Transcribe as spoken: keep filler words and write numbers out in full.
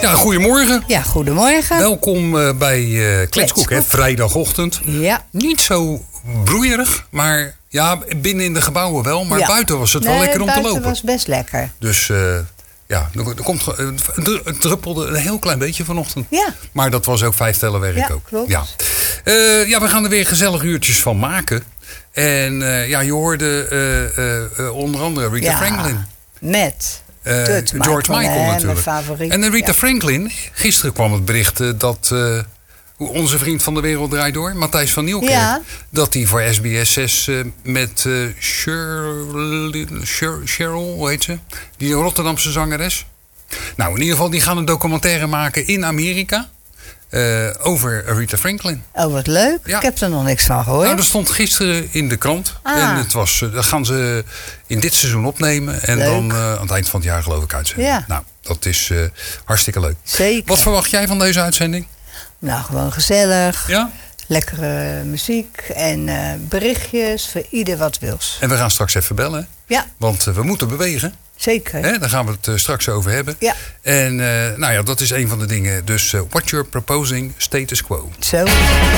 Ja, goedemorgen. Ja, goedemorgen. Welkom uh, bij uh, Kletskoek, hè, vrijdagochtend. Ja. Niet zo broeierig, maar ja, binnen in de gebouwen wel. Maar ja. buiten was het nee, wel lekker om te lopen. buiten was best lekker. Dus uh, ja, er, er komt, het druppelde een heel klein beetje vanochtend. Ja. Maar dat was ook vijf tellen werk ja, ook. Klopt. Ja, uh, ja, we gaan er weer gezellig uurtjes van maken. En uh, ja, je hoorde uh, uh, uh, onder andere Rita ja, Franklin. Met... Uh, George Michael, Michael natuurlijk. Favoriet. En Rita ja. Franklin, gisteren kwam het bericht uh, dat uh, onze vriend van de wereld draait door, Matthijs van Nieuwkerk, ja. dat hij voor S B S zes uh, met uh, Cheryl, Cheryl, hoe heet ze? Die Rotterdamse zangeres. Nou, in ieder geval, die gaan een documentaire maken in Amerika. Uh, over Rita Franklin. Oh, wat leuk. Ja. Ik heb er nog niks van gehoord. Nou, dat stond gisteren in de krant. Ah. En het was, uh, dat gaan ze in dit seizoen opnemen. En leuk. dan uh, aan het eind van het jaar geloof ik uitzenden. Ja. Nou, dat is uh, hartstikke leuk. Zeker. Wat verwacht jij van deze uitzending? Nou, gewoon gezellig. Ja? Lekkere muziek en uh, berichtjes voor ieder wat wils. En we gaan straks even bellen. Ja. Want uh, we moeten bewegen. Zeker. Hè, daar gaan we het uh, straks over hebben. Ja. En uh, nou ja, dat is een van de dingen. Dus uh, what you're proposing, status quo. Zo.